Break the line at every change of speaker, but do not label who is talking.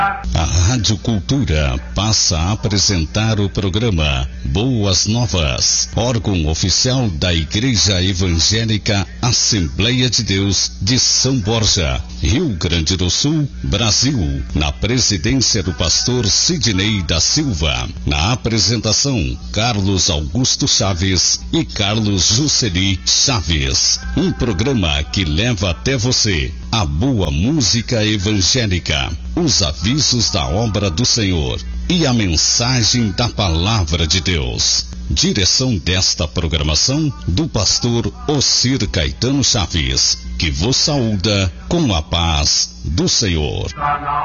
A Rádio Cultura passa a apresentar o programa Boas Novas, órgão oficial da Igreja Evangélica Assembleia de Deus de São Borja, Rio Grande do Sul, Brasil, na presidência do pastor Sidney da Silva. Na apresentação, Carlos Augusto Chaves e Carlos Jusceli Chaves. Um programa que leva até você a boa música evangélica, os avisos da obra do Senhor e a mensagem da palavra de Deus. Direção desta programação do pastor Ocir Caetano Chaves, que vos saúda com a paz do Senhor.